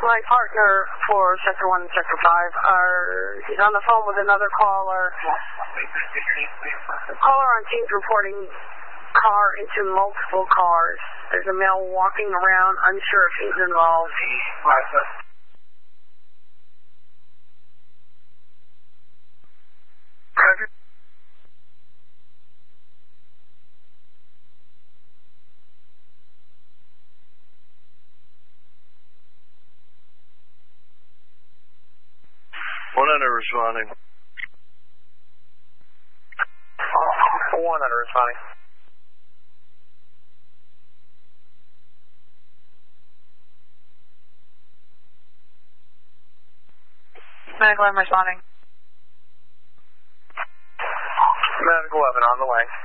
My partner for Sector 1 and Sector 5 he's on the phone with another caller. The caller on Teams reporting car into multiple cars. There's a male walking around, unsure if he's involved. Responding. 100 responding. Medical 11 responding. Medical 11 on the way.